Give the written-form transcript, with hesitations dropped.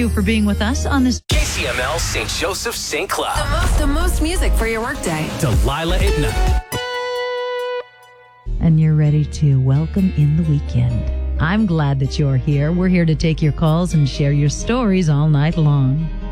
you for being with us on this KCML St. Joseph St. Cloud. The most music for your workday. Delilah at night. and you're ready to welcome in the weekend. I'm glad that you're here. We're here to take your calls and share your stories all night long.